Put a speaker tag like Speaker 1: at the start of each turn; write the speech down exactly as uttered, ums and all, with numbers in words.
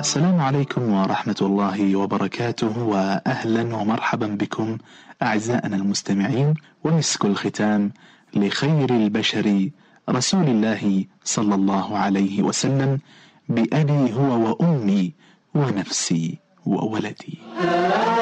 Speaker 1: السلام عليكم ورحمة الله وبركاته، وأهلا ومرحبا بكم أعزائنا المستمعين، ومسك الختام لخير البشر رسول الله صلى الله عليه وسلم، بأبي هو وأمي ونفسي وولدي.